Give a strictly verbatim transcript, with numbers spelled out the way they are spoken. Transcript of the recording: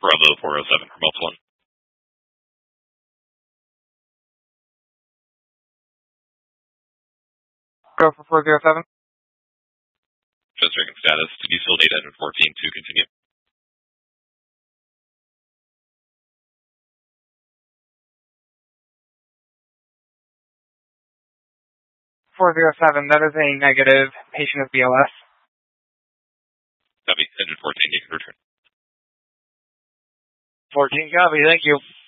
Bravo four oh seven from Delta one. Go for four oh seven. Just checking status. To be still data and fourteen to continue. four oh seven, that is a negative. Patient is B L S. Copy. Engine fourteen, you can return. fourteen, copy. Thank you.